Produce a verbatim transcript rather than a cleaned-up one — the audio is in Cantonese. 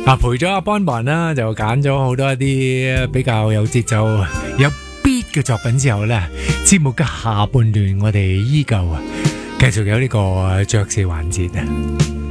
啊，陪咗阿 Bon Bon 啦，就揀咗好多一啲比較有節奏、有 beat 嘅作品之後咧，節目嘅下半段我哋依舊啊，繼續有呢個爵士環節啊。